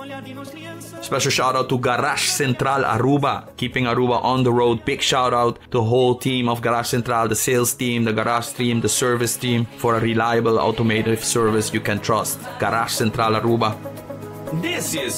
Special shout out to Garage Central Aruba, keeping Aruba on the road. Big shout out to the whole team of Garage Central, the sales team, the garage team, the service team, for a reliable automotive service you can trust. Garage Central Aruba. This is